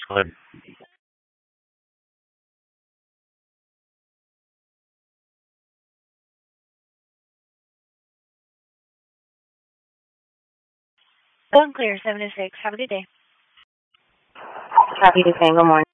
Go ahead. Unclear 76. Have a good day. Happy to say good morning.